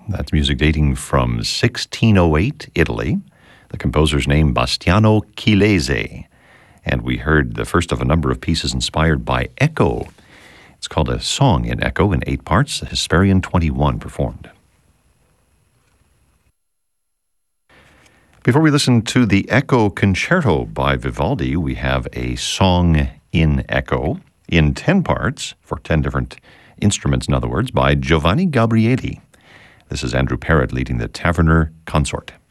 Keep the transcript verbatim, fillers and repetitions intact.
That's music dating from sixteen oh eight, Italy. The composer's name, Bastiano Chilese. And we heard the first of a number of pieces inspired by Echo. It's called A Song in Echo in eight parts. The Hesperian twenty-one performed. Before we listen to the Echo Concerto by Vivaldi, we have A Song in Echo in ten parts, for ten different instruments, in other words, by Giovanni Gabrieli. This is Andrew Parrott leading the Taverner Consort.